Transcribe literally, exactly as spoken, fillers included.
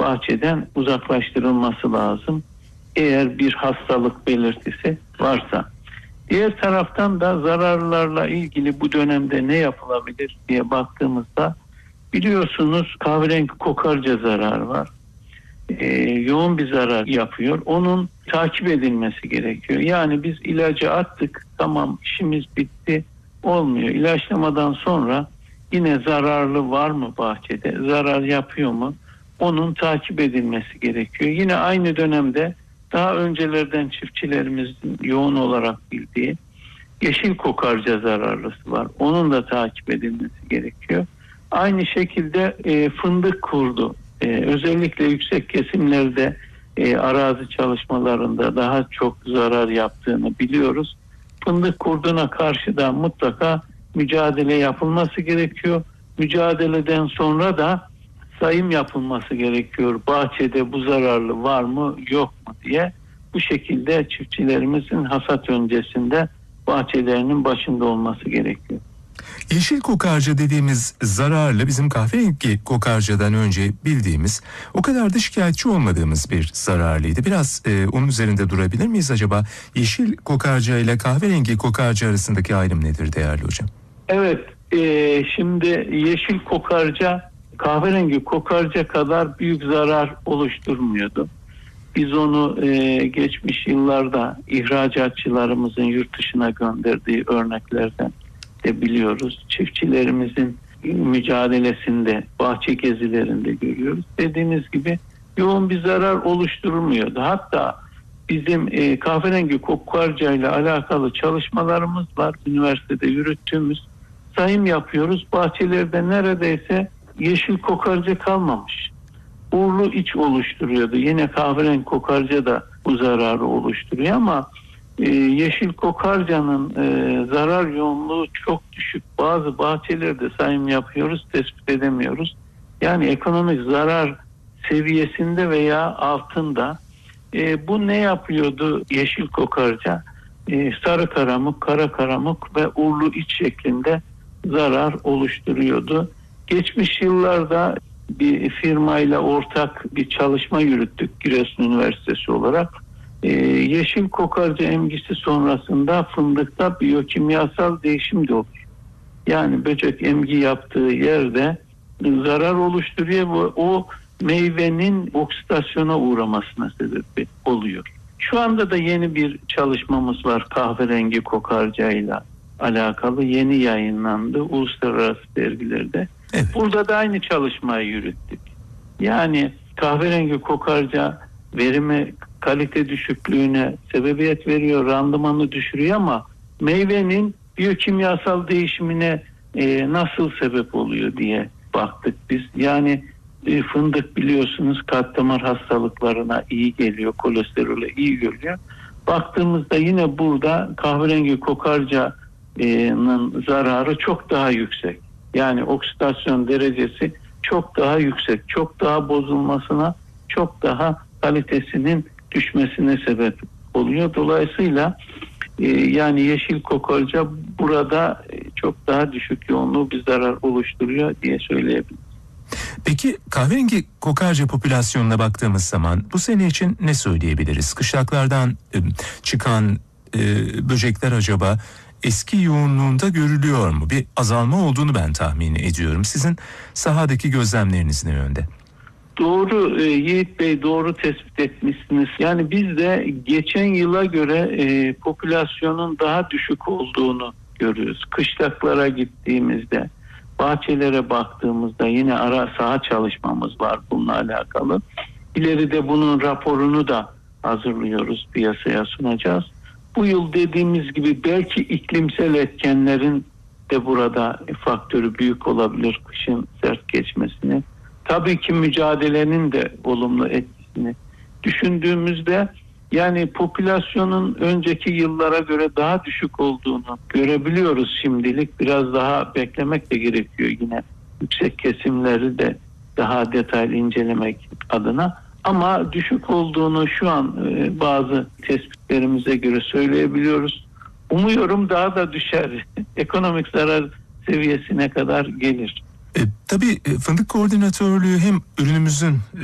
bahçeden uzaklaştırılması lazım. Eğer bir hastalık belirtisi varsa. Diğer taraftan da zararlarla ilgili bu dönemde ne yapılabilir diye baktığımızda biliyorsunuz kahverengi kokarca zararı var. Ee, yoğun bir zarar yapıyor. Onun takip edilmesi gerekiyor. Yani biz ilacı attık, tamam işimiz bitti, olmuyor. İlaçlamadan sonra yine zararlı var mı bahçede, zarar yapıyor mu? Onun takip edilmesi gerekiyor. Yine aynı dönemde daha öncelerden çiftçilerimizin yoğun olarak bildiği yeşil kokarca zararlısı var. Onun da takip edilmesi gerekiyor. Aynı şekilde e, fındık kurdu. E, özellikle yüksek kesimlerde e, arazi çalışmalarında daha çok zarar yaptığını biliyoruz. Fındık kurduna karşı da mutlaka mücadele yapılması gerekiyor. Mücadeleden sonra da sayım yapılması gerekiyor. Bahçede bu zararlı var mı yok mu diye. Bu şekilde çiftçilerimizin hasat öncesinde bahçelerinin başında olması gerekiyor. Yeşil kokarca dediğimiz zararlı, bizim kahverengi kokarcadan önce bildiğimiz, o kadar da şikayetçi olmadığımız bir zararlıydı. Biraz e, onun üzerinde durabilir miyiz acaba? Yeşil kokarca ile kahverengi kokarca arasındaki ayrım nedir değerli hocam? Evet, e, şimdi yeşil kokarca kahverengi kokarca kadar büyük zarar oluşturmuyordu. Biz onu e, geçmiş yıllarda ihracatçılarımızın yurt dışına gönderdiği örneklerden de biliyoruz. Çiftçilerimizin mücadelesinde, bahçe gezilerinde görüyoruz. Dediğiniz gibi yoğun bir zarar oluşturmuyordu. Hatta bizim e, kahverengi kokarca ile alakalı çalışmalarımız var. Üniversitede yürüttüğümüz sayım yapıyoruz. Bahçelerde neredeyse yeşil kokarca kalmamış. Uğurlu iç oluşturuyordu. Yine kahverengi kokarca da bu zararı oluşturuyor ama e, yeşil kokarcanın e, zarar yoğunluğu çok düşük. Bazı bahçelerde sayım yapıyoruz, tespit edemiyoruz. Yani ekonomik zarar seviyesinde veya altında. E, bu ne yapıyordu yeşil kokarca? E, sarı karamuk, kara karamuk ve uğurlu iç şeklinde zarar oluşturuyordu. Geçmiş yıllarda bir firmayla ortak bir çalışma yürüttük Giresun Üniversitesi olarak. Ee, yeşil kokarca emgisi sonrasında fındıkta biyokimyasal değişim de olur. Yani böcek emgi yaptığı yerde zarar oluşturuyor ve o meyvenin oksidasyona uğramasına sebep oluyor. Şu anda da yeni bir çalışmamız var kahverengi kokarcayla alakalı, yeni yayınlandı uluslararası dergilerde. Evet. Burada da aynı çalışmayı yürüttük. Yani kahverengi kokarca verimi, kalite düşüklüğüne sebebiyet veriyor, randımanı düşürüyor ama meyvenin biyokimyasal değişimine e, nasıl sebep oluyor diye baktık biz. Yani e, fındık biliyorsunuz kalp damar hastalıklarına iyi geliyor, kolesterole iyi geliyor. Baktığımızda yine burada kahverengi kokarcanın zararı çok daha yüksek. Yani oksidasyon derecesi çok daha yüksek, çok daha bozulmasına, çok daha kalitesinin düşmesine sebep oluyor. Dolayısıyla e, yani yeşil kokarca burada e, çok daha düşük yoğunluğu bir zarar oluşturuyor diye söyleyebiliriz. Peki kahverengi kokarca popülasyonuna baktığımız zaman bu sene için ne söyleyebiliriz? Kışlaklardan e, çıkan e, böcekler acaba eski yoğunluğunda görülüyor mu? Bir azalma olduğunu ben tahmin ediyorum. Sizin sahadaki gözlemleriniz ne yönde? Doğru e, Yiğit Bey, doğru tespit etmişsiniz. Yani biz de geçen yıla göre e, popülasyonun daha düşük olduğunu görüyoruz. Kışlaklara gittiğimizde, bahçelere baktığımızda yine ara saha çalışmamız var bununla alakalı. İleride bunun raporunu da hazırlıyoruz, piyasaya sunacağız. Bu yıl dediğimiz gibi belki iklimsel etkenlerin de burada faktörü büyük olabilir, kışın sert geçmesini. Tabii ki mücadelenin de olumlu etkisini düşündüğümüzde yani popülasyonun önceki yıllara göre daha düşük olduğunu görebiliyoruz şimdilik. Biraz daha beklemek de gerekiyor yine yüksek kesimleri de daha detaylı incelemek adına. Ama düşük olduğunu şu an e, bazı tespitlerimize göre söyleyebiliyoruz. Umuyorum daha da düşer. Ekonomik zarar seviyesine kadar gelir. E, tabii fındık koordinatörlüğü hem ürünümüzün